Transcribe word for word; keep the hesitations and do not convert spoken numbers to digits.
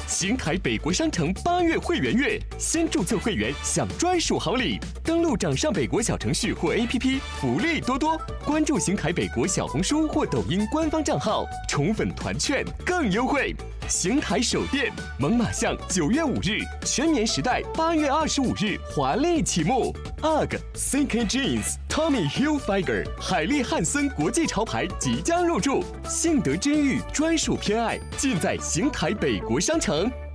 新台北国商城八月会员月，先注册会员享专属好礼。登录掌上北国小程序或 A P P， 福利多多。关注新台北国小红书或抖音官方账号，宠粉团券更优惠。新台首店，猛犸象九月五日，全年时代八月二十五日华丽启幕。U G C K Jeans、Tommy Hilfiger、海利汉森国际潮牌即将入驻，信德之玉专属偏爱尽在新台北国商城。